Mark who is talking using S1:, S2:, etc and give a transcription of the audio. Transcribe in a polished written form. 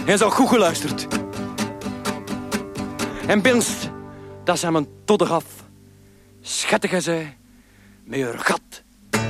S1: Hij zou goed geluisterd. En binst, dat ze hem een todder gaf. Schettige zij, met haar gat